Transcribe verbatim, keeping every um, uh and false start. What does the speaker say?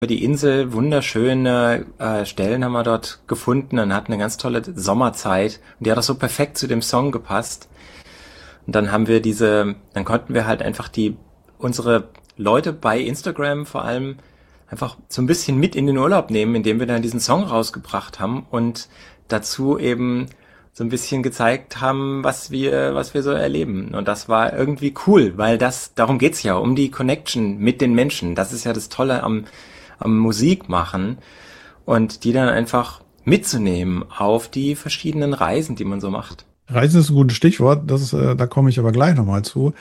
die Insel, wunderschöne äh, Stellen haben wir dort gefunden und hatten eine ganz tolle Sommerzeit. Und die hat auch so perfekt zu dem Song gepasst. Und dann haben wir diese, dann konnten wir halt einfach die, unsere Leute bei Instagram vor allem einfach so ein bisschen mit in den Urlaub nehmen, indem wir dann diesen Song rausgebracht haben und dazu eben so ein bisschen gezeigt haben, was wir, was wir so erleben. Und das war irgendwie cool, weil das, darum geht's ja, um die Connection mit den Menschen. Das ist ja das Tolle am, am Musik machen und die dann einfach mitzunehmen auf die verschiedenen Reisen, die man so macht. Reisen ist ein gutes Stichwort, das ist, äh, da komme ich aber gleich nochmal zu.